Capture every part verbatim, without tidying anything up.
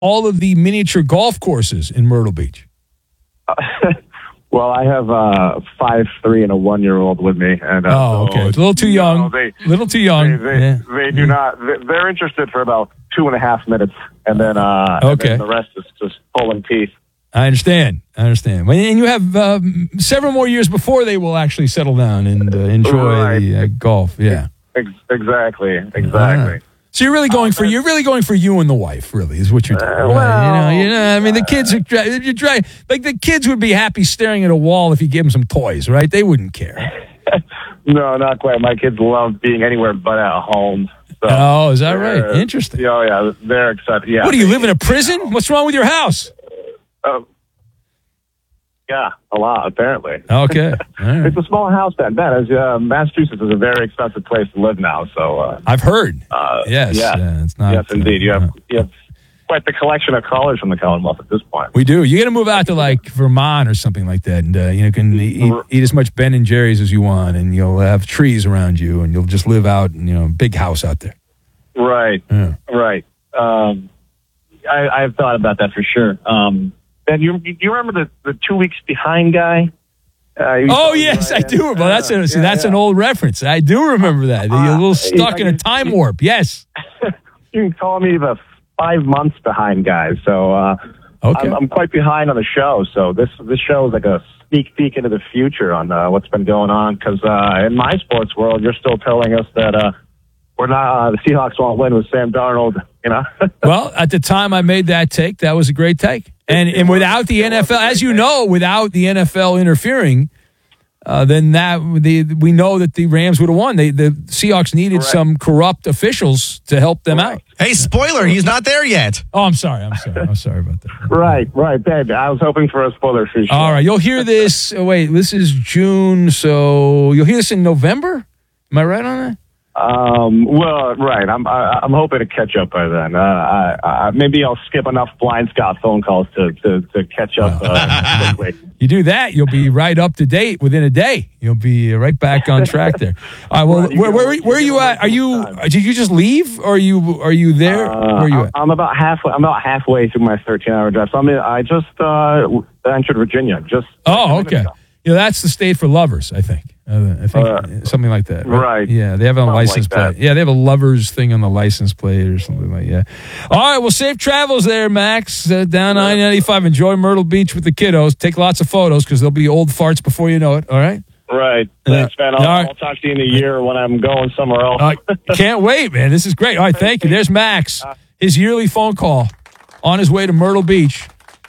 all of the miniature golf courses in Myrtle Beach? Uh, well, I have a five, three, and a one-year-old with me. And, uh, oh, okay. So, it's a little too young. A no, little too young. They, they, yeah. they do not. They're interested for about two and a half minutes, and then, uh, okay. and then the rest is just pulling teeth. I understand. I understand. And you have um, several more years before they will actually settle down and uh, enjoy right. the uh, golf. Yeah. Ex- exactly. Exactly. Right. So you're really going for you're really going for you and the wife. Really, is what you're doing. Uh, well, right? you know, you know. I mean, the kids are you try like the kids would be happy staring at a wall if you give them some toys, right? They wouldn't care. No, not quite. My kids love being anywhere but at home. So oh, is that right? Interesting. Oh, yeah, they're excited. Yeah. What do you live in a prison? What's wrong with your house? Uh, yeah, a lot, apparently. Okay. Right. It's a small house, Ben. Ben, as, uh, Massachusetts is a very expensive place to live now. So uh, I've heard. Uh, yes. Yeah. Uh, it's not, yes, indeed. You have, uh, you have quite the collection of colors from the Commonwealth at this point. We do. You got to move out to like Vermont or something like that, and uh, you know can eat, eat as much Ben and Jerry's as you want, and you'll have trees around you, and you'll just live out, in, you know, big house out there. Right. Yeah. Right. Um, I, I've thought about that for sure. Um, Ben, you you remember the, the two weeks behind guy? Uh, oh yes, I do. Well, that's a, see, yeah, that's yeah. an old reference. I do remember that. You're a little stuck in a time warp. Yes. You can call me the five months behind guy. So uh, okay. I'm, I'm quite behind on the show. So this this show is like a sneak peek into the future on uh, what's been going on. Because uh, in my sports world, you're still telling us that uh, we're not uh, the Seahawks won't win with Sam Darnold. You know. Well, at the time I made that take, that was a great take. And and without the N F L, as you know, without the N F L interfering, uh, then that the we know that the Rams would have won. They the Seahawks needed Correct. some corrupt officials to help them Correct. out. Hey, spoiler, he's not there yet. Oh, I'm sorry. I'm sorry. I'm sorry about that. Right, right, Ben. I was hoping for a spoiler free show. All right, you'll hear this. Oh, wait, this is June, so you'll hear this in November. Am I right on that? Um, well, right. I'm I, I'm hoping to catch up by then. Uh, I, I, maybe I'll skip enough blind Scott phone calls to to, to catch up uh, quickly. You do that, you'll be right up to date within a day. You'll be right back on track there. All right. Well, Right, where, where, where are you at? Are you? Did you just leave, or are you? Are you there? Uh, where are you at? I'm about halfway. I'm about halfway through my thirteen hour drive. So I'm in, I just uh, entered Virginia. Just Oh, okay. You know, that's the state for lovers, I think. Uh, I think uh, something like that. Right? right. Yeah, they have a Something license like plate. Yeah, they have a lovers thing on the license plate or something like that. All right, well, safe travels there, Max. Uh, down I ninety-five. Enjoy Myrtle Beach with the kiddos. Take lots of photos because there'll be old farts before you know it. All right? Right. Thanks, man. I'll, right. I'll talk to you in a year when I'm going somewhere else. uh, can't wait, man. This is great. All right, thank you. There's Max. His yearly phone call on his way to Myrtle Beach.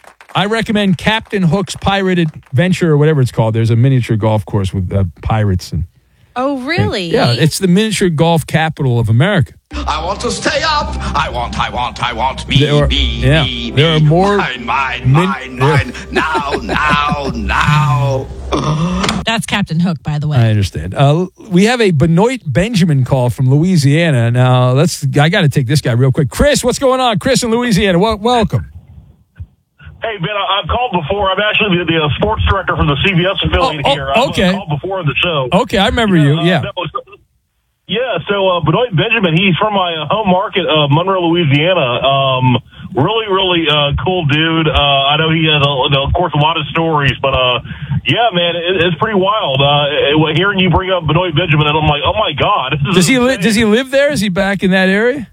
I recommend Captain Hook's Pirate Adventure or whatever it's called. There's a miniature golf course with uh, pirates. and. Oh, really? And, yeah, it's the miniature golf capital of America. I want to stay up. I want, I want, I want. Me, There are- me, yeah, me, there me. are more Mine, mine, min- mine, mine. Now, now, now. That's Captain Hook, by the way. I understand. Uh, we have a Benoit Benjamin call from Louisiana. Now, let's. I got to take this guy real quick. Chris, what's going on? Chris in Louisiana, well, welcome. Hey, Ben, I've called before. I'm actually the, the sports director from the C B S affiliate Oh, oh, here. I've okay. called before in the show. Okay, I remember yeah, you. uh, Yeah. that was, yeah, so uh, Benoit Benjamin, he's from my uh, home market of Monroe, Louisiana. Um, really, really uh, cool dude. Uh, I know he has, a, of course, a lot of stories, but uh, yeah, man, it, it's pretty wild. Uh, hearing you bring up Benoit Benjamin, and I'm like, oh my God. Does he li- Does he live there? Is he back in that area?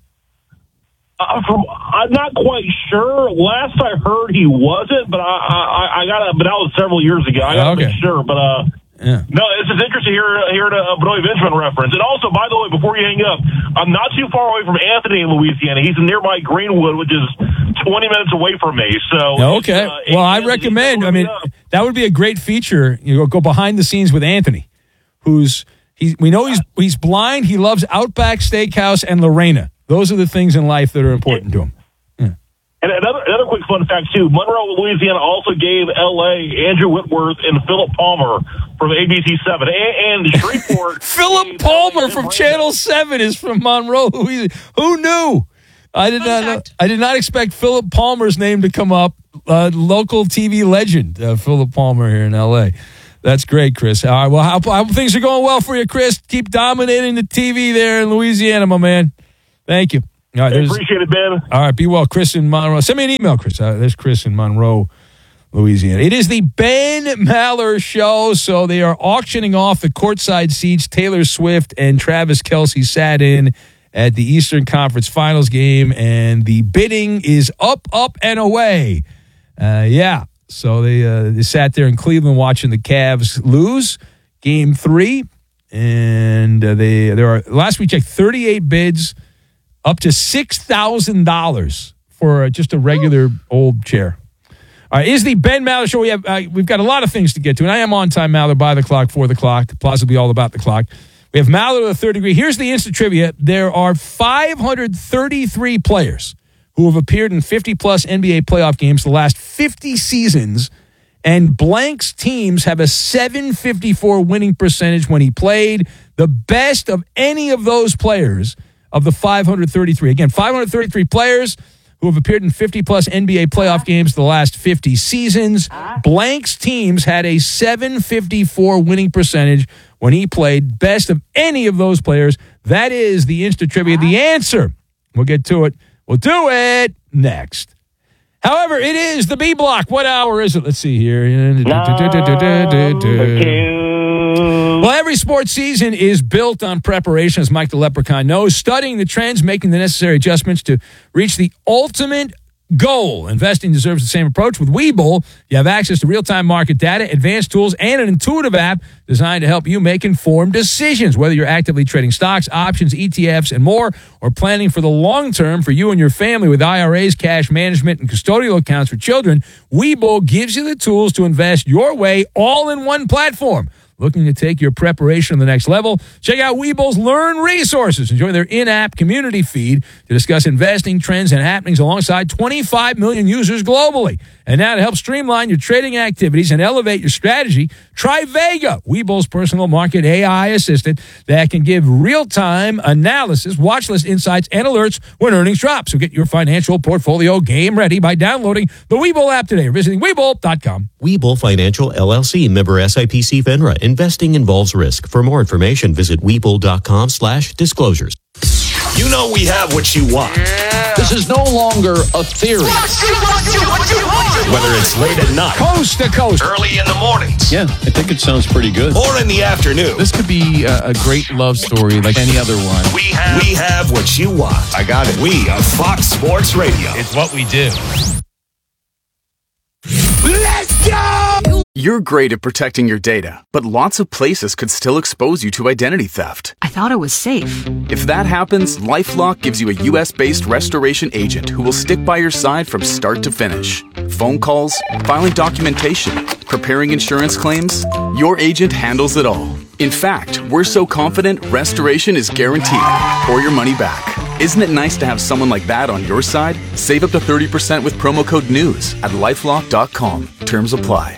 Uh, from, I'm not quite sure. Last I heard, he wasn't, but I, I, I got, but that was several years ago. I got to Okay. make sure, but uh, Yeah. no, it's just interesting here, hearing a Benoit Benjamin reference. And also, by the way, before you hang up, I'm not too far away from Anthony in Louisiana. He's in nearby Greenwood, which is twenty minutes away from me. So Okay. uh, Well, I Anthony, recommend. I mean, up. that would be a great feature. You know, go behind the scenes with Anthony, who's he. We know he's he's blind. He loves Outback Steakhouse and Lorena. Those are the things in life that are important to him. And another another quick fun fact, too. Monroe, Louisiana also gave L A Andrew Whitworth and Philip Palmer from A B C seven. And, and Shreveport. Philip Palmer from Channel seven is from Monroe, Louisiana. Who knew? I did Fun not know, fact. I did not expect Philip Palmer's name to come up. Uh, local T V legend, uh, Philip Palmer here in L A. That's great, Chris. All right, well, how, how things are going well for you, Chris. Keep dominating the T V there in Louisiana, my man. Thank you. All right, I appreciate it, Ben. All right, be well. Chris in Monroe. Send me an email, Chris. Uh, there's Chris in Monroe, Louisiana. It is the Ben Maller Show, so they are auctioning off the courtside seats Taylor Swift and Travis Kelce sat in at the Eastern Conference Finals game, and the bidding is up, up, and away. Uh, yeah, so they, uh, they sat there in Cleveland watching the Cavs lose game three, and uh, they there are, last we checked, thirty-eight bids, up to six thousand dollars for uh, just a regular old chair. All right, is the Ben Maller Show. We have, uh, we've got a lot of things to get to, and I am on time, Maller, by the clock, for the clock, plausibly all about the clock. We have Maller to the third degree. Here's the instant trivia. There are five hundred thirty-three players who have appeared in fifty-plus N B A playoff games the last fifty seasons, and Blank's teams have a seven fifty-four winning percentage when he played. The best of any of those players of the five hundred thirty-three. Again, five hundred thirty-three players who have appeared in fifty-plus N B A playoff games the last fifty seasons. Blank's teams had a seven fifty-four winning percentage when he played. Best of any of those players. That is the instant trivia. The answer, we'll get to it. We'll do it next. However, it is the B block. What hour is it? Let's see here. Well, every sports season is built on preparation, as Mike the Leprechaun knows, studying the trends, making the necessary adjustments to reach the ultimate goal. Investing deserves the same approach. With Webull, you have access to real-time market data, advanced tools, and an intuitive app designed to help you make informed decisions. Whether you're actively trading stocks, options, E T Fs, and more, or planning for the long term for you and your family with I R As, cash management, and custodial accounts for children, Webull gives you the tools to invest your way all in one platform. Looking to take your preparation to the next level? Check out Webull's Learn Resources and join their in-app community feed to discuss investing trends and happenings alongside twenty-five million users globally. And now to help streamline your trading activities and elevate your strategy, try Vega, Webull's personal market A I assistant that can give real-time analysis, watch list insights, and alerts when earnings drop. So get your financial portfolio game ready by downloading the Webull app today or visiting Webull dot com. Webull Financial, L L C, member S I P C FINRA. Investing involves risk. For more information, visit Webull dot com slash disclosures. You know we have what you want. Yeah. This is no longer a theory. What you want, you want, you want. Whether it's late at night, coast to coast, early in the mornings, yeah, I think it sounds pretty good. or in the afternoon. This could be a, a great love story like any other one. We have, we have what you want. I got it. We are Fox Sports Radio. It's what we do. Let's go! You're great at protecting your data, but lots of places could still expose you to identity theft. I thought it was safe. If that happens, LifeLock gives you a U S-based restoration agent who will stick by your side from start to finish. Phone calls, filing documentation, preparing insurance claims, your agent handles it all. In fact, we're so confident restoration is guaranteed or your money back. Isn't it nice to have someone like that on your side? Save up to thirty percent with promo code NEWS at lifelock dot com. Terms apply.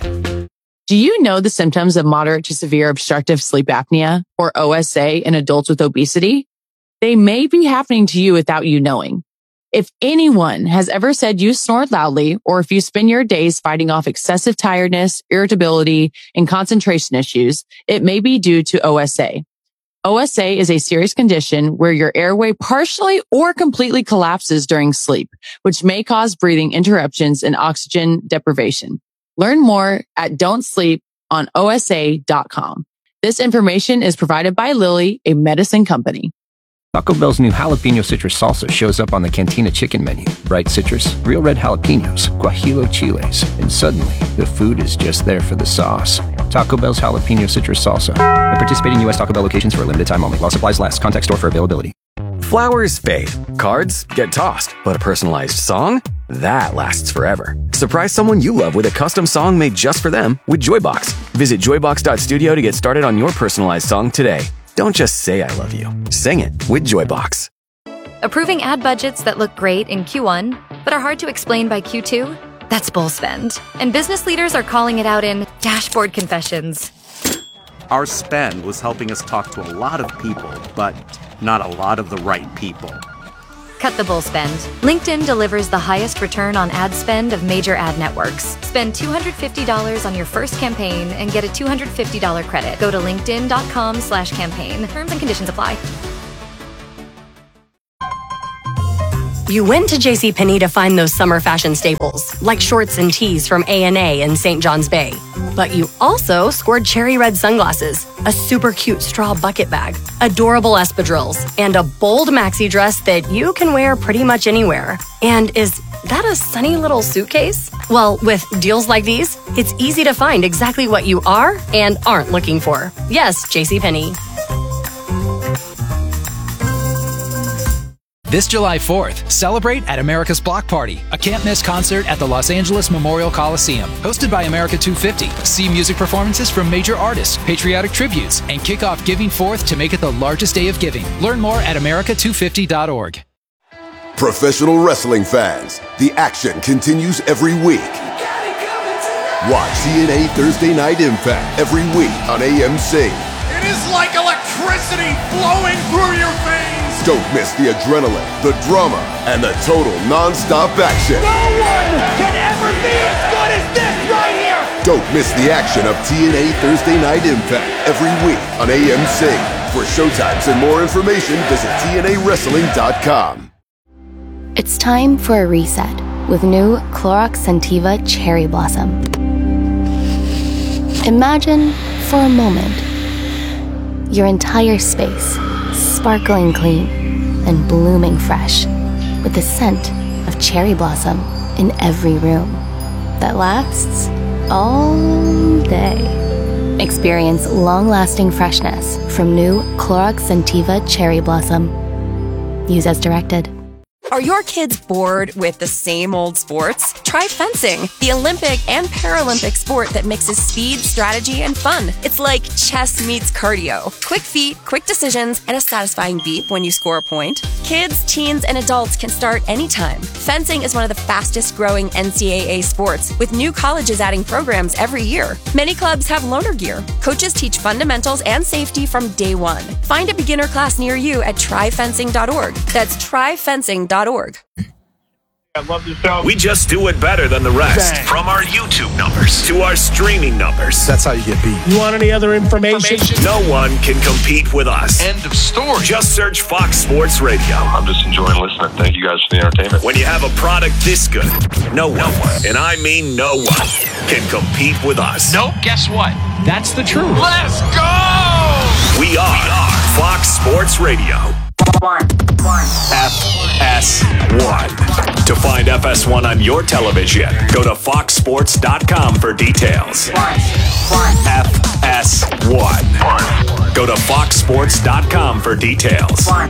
Do you know the symptoms of moderate to severe obstructive sleep apnea, or O S A, in adults with obesity? They may be happening to you without you knowing. If anyone has ever said you snore loudly, or if you spend your days fighting off excessive tiredness, irritability, and concentration issues, it may be due to O S A. O S A is a serious condition where your airway partially or completely collapses during sleep, which may cause breathing interruptions and oxygen deprivation. Learn more at don't sleep on O S A dot com. This information is provided by Lilly, a medicine company. Taco Bell's new jalapeno citrus salsa shows up on the Cantina chicken menu. Bright citrus, real red jalapenos, guajillo chiles, and suddenly the food is just there for the sauce. Taco Bell's jalapeno citrus salsa. At participating U S Taco Bell locations for a limited time only. While supplies last. Contact store for availability. Flowers fade. Cards get tossed. But a personalized song? That lasts forever. Surprise someone you love with a custom song made just for them with Joybox. Visit joybox dot studio to get started on your personalized song today. Don't just say I love you. Sing it with Joybox. Approving ad budgets that look great in Q one, but are hard to explain by Q two? That's bull spend. And business leaders are calling it out in Dashboard Confessions. Our spend was helping us talk to a lot of people, but not a lot of the right people. Cut the bull spend. LinkedIn delivers the highest return on ad spend of major ad networks. Spend two hundred fifty dollars on your first campaign and get a two hundred fifty dollars credit. Go to linkedin dot com slash campaign. Terms and conditions apply. You went to JCPenney to find those summer fashion staples, like shorts and tees from A and A in Saint John's Bay. But you also scored cherry red sunglasses, a super cute straw bucket bag, adorable espadrilles, and a bold maxi dress that you can wear pretty much anywhere. And is that a sunny little suitcase? Well, with deals like these, it's easy to find exactly what you are and aren't looking for. Yes, JCPenney. This July fourth, celebrate at America's Block Party, a can't-miss concert at the Los Angeles Memorial Coliseum. Hosted by America two fifty. See music performances from major artists, patriotic tributes, and kick off Giving Fourth to make it the largest day of giving. Learn more at America two fifty dot org. Professional wrestling fans, the action continues every week. Watch T N A Thursday Night Impact every week on A M C. It is like electricity flowing through your veins. Don't miss the adrenaline, the drama, and the total non-stop action. No one can ever be as good as this right here. Don't miss the action of T N A Thursday Night Impact every week on A M C. For showtimes and more information, visit T N A wrestling dot com. It's time for a reset with new Clorox Scentiva Cherry Blossom. Imagine for a moment your entire space sparkling clean and blooming fresh with the scent of cherry blossom in every room that lasts all day. Experience long-lasting freshness from new Clorox Scentiva Cherry Blossom. Use as directed. Are your kids bored with the same old sports? Try fencing, the Olympic and Paralympic sport that mixes speed, strategy, and fun. It's like chess meets cardio. Quick feet, quick decisions, and a satisfying beep when you score a point. Kids, teens, and adults can start anytime. Fencing is one of the fastest growing N C double A sports, with new colleges adding programs every year. Many clubs have loaner gear. Coaches teach fundamentals and safety from day one. Find a beginner class near you at try fencing dot org. That's try fencing dot org. I love the show. We just do it better than the rest. Bang. From our YouTube numbers to our streaming numbers. That's how you get beat. You want any other information? information? No one can compete with us. End of story. Just search Fox Sports Radio. I'm just enjoying listening. Thank you guys for the entertainment. When you have a product this good, no one, no one, and I mean no one, can compete with us. Nope, guess what? That's the truth. Let's go! We are, we are Fox Sports Radio. One, one. F S one. To find F S one on your television, go to fox sports dot com for details. One, one. F S one. One. Go to fox sports dot com for details. One.